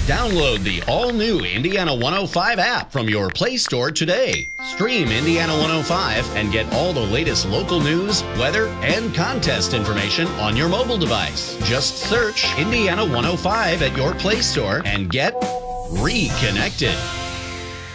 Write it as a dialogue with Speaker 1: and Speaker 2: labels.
Speaker 1: Download the all-new Indiana 105 app from your Play Store today. Stream Indiana 105 and get all the latest local news, weather, and contest information on your mobile device. Just search Indiana 105 at your Play Store and get reconnected.